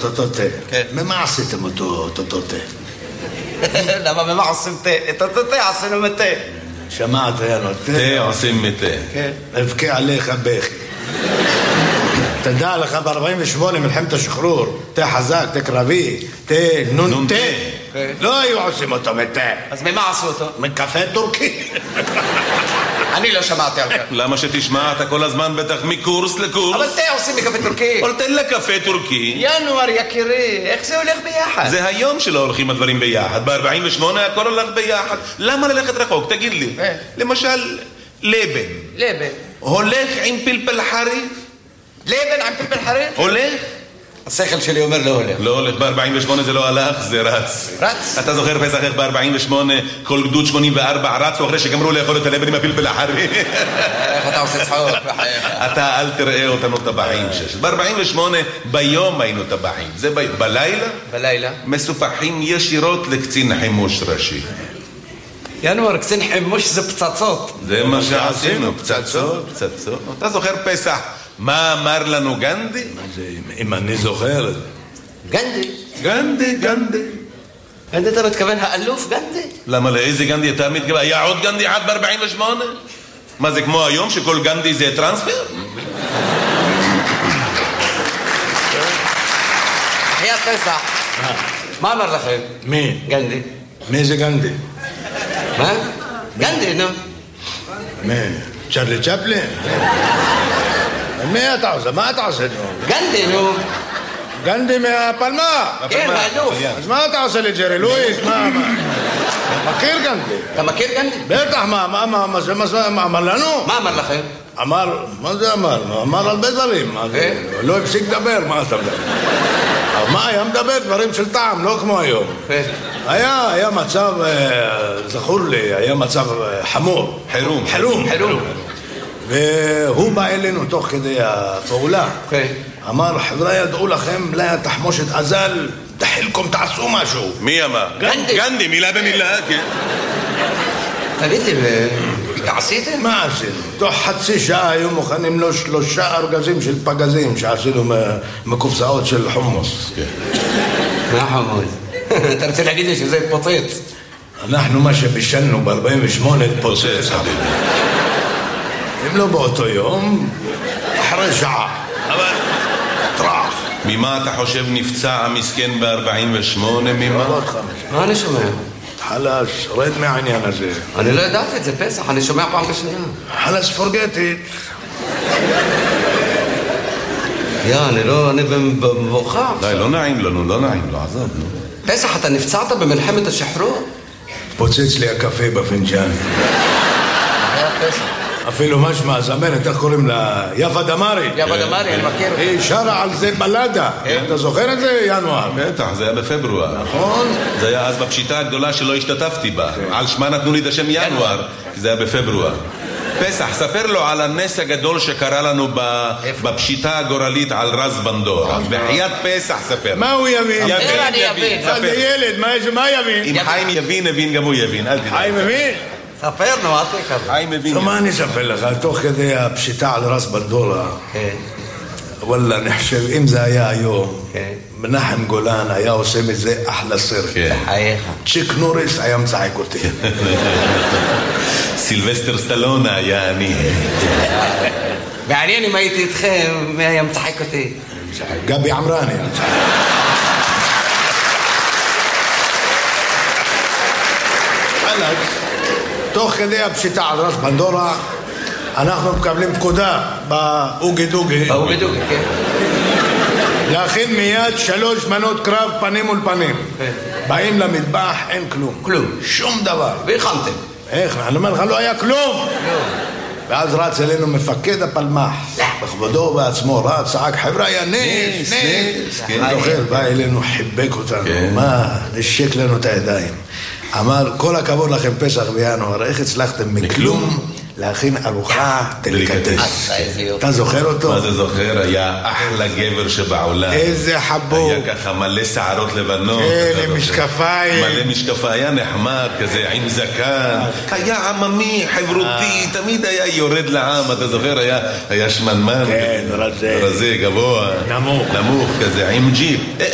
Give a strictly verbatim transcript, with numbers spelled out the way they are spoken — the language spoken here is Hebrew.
טוטוטה. ממה עשיתם אותו טוטוטה? למה ממה עושים תה? טוטוטה עשינו מתה. שמעת, יאללה, תה עושים מתה. כן. אבכה עליך בכי. תדע לך ב-ארבעים ושמונה מלחמת השחרור, תה חזק, תה קרבי, תה נון תה. לא היו עושים אותו מתה. אז ממה עשו אותו? מקפה טורקי. אני לא שמעתי על כך. למה שתשמע? אתה כל הזמן בטח מקורס לקורס. אבל תה עושים מקפה טורקי. אבל תן לקפה טורקי. ינואר יקירי, איך זה הולך ביחד? זה היום שלא הולכים הדברים ביחד. ב-ארבעים ושמונה הכל הולך ביחד. למה ללכת רחוק? תגיד לי. למשל, לבן. לבן. הולך עם פלפל חריף? לבן עם פלפל חריף? הולך? השכל שלי אומר לא הולך. לא הולך, ב-ארבעים ושמונה זה לא הלך, זה רץ. רץ? אתה זוכר פסח איך ב-ארבעים ושמונה כל גדוד שמונים וארבע רצו אחרי שגמרו לאכול את הלבן עם הפלפל החריף? איך אתה עושה צחוק בחייך? אתה אל תראה אותנו טבעים שש. ב-ארבעים ושמונה ביום היינו טבעים. זה ב... בלילה? בלילה? מסופחים ישירות לקצין חימוש ראשי. ינואר, קצין חימוש זה פצצות. זה מה שעשינו, פצצות, פצצות. אתה זוכר פסח? מה אמר לנו גנדי? אם אני זוכר. גנדי? גנדי, גנדי. גנדי אתה מתכוון האלוף גנדי? למה לאיזה גנדי אתה מתכוון? היה עוד גנדי עד ב-ארבעים ושמונה? מה זה כמו היום שכל גנדי זה טרנספר? חיית פסח. מה אמר לכם? מי? גנדי. מי זה גנדי? מה? גנדי, נו. מי? צ'רלי צ'פלין? מי אתה עושה? מה אתה עושה? גנדי, נו. גנדי מהפלמה. כן, האלוף. אז מה אתה עושה לג'רי לואיס? מה? מכיר גנדי? אתה מכיר גנדי? בטח, מה? מה? מה? מה אמר לנו? מה אמר לכם? אמר, מה זה אמר? אמר הרבה דברים. לא הפסיק לדבר, מה אתה מדבר? מה היה מדבר? דברים של טעם, לא כמו היום. היה, היה מצב, זכור לי, היה מצב חמור. חירום. חירום. חירום. והוא בא אלינו תוך כדי הפעולה. אמר, חבר'ה, ידעו לכם, לה תחמושת עזל, תחילכם, תעשו משהו. מי אמר? גנדי. גנדי, מילה במילה, כן. תגיד לי, עשיתם? מה עשינו? תוך חצי שעה היו מוכנים לו שלושה ארגזים של פגזים שעשינו מקופסאות של חומוס. מה חומוס? אתה רוצה להגיד לי שזה התפוצץ? אנחנו מה שבישלנו ב-ארבעים ושמונה התפוצץ. אם לא באותו יום, אחרי שעה. אבל טרח. ממה אתה חושב נפצע המסכן ב-ארבעים ושמונה? ממה? מה אני שומע? חלש, רד מהעניין הזה. אני לא ידעתי את זה, פסח, אני שומע פעם בשנייה. חלש, forget it. יא, אני לא, אני במבוכה. די, לא נעים לנו, לא נעים, לא עזוב, נו. פסח, אתה נפצעת במלחמת השחרור? פוצץ לי הקפה בפנג'ן. היה פסח. אפילו משמע, זמרת, איך קוראים לה? יפה דמרי. יפה דמרי, אני מכיר. היא שרה על זה בלדה. אתה זוכר את זה, ינואר? בטח, זה היה בפברואר. נכון. זה היה אז בפשיטה הגדולה שלא השתתפתי בה. על שמה נתנו לי את השם ינואר, כי זה היה בפברואר. פסח, ספר לו על הנס הגדול שקרה לנו בפשיטה הגורלית על רז בנדור. בחיית פסח, ספר. מה הוא יבין? יבין, יבין. זה ילד, מה יבין? אם חיים יבין, הבין גם הוא יבין. חיים מבין? ספר, נו, אל תקבל. חיים מבין. מה אני אספר לך? תוך כדי הפשיטה על רז בנדורה, וואלה, נחשב, אם זה היה היום, מנחם גולן היה עושה מזה אחלה סרט. חייך. צ'יק נוריס היה מצחק אותי. סילבסטר סטלון היה אני. מעניין אם הייתי איתכם, מי היה מצחק אותי? גבי עמרני. תוך כדי הפשיטה על רז בנדורה, אנחנו מקבלים פקודה באוגי דוגי. באוגי דוגי, כן. להכין מיד שלוש מנות קרב פנים מול פנים. באים למטבח, אין כלום. כלום. שום דבר. והכנתם. איך? אני אומר לך, לא היה כלום. ואז רץ אלינו מפקד הפלמח. בכבודו ובעצמו רץ, צעק, חבר'ה, היה נס, נס. אני זוכר, בא אלינו, חיבק אותנו. מה? נשק לנו את הידיים. אמר, כל הכבוד לכם פסח בינואר, איך הצלחתם מכלום להכין ארוחה דליקטס. אתה זוכר אותו? מה זה זוכר? היה אחלה גבר שבעולם. איזה חבוב. היה ככה מלא שערות לבנות. כן, עם משקפיים. מלא משקפיים, היה נחמד כזה, עם זקן. היה עממי, חברותי, תמיד היה יורד לעם, אתה זוכר? היה שמנמן. כן, רזה. רזה, גבוה. נמוך. נמוך כזה, עם ג'יפ.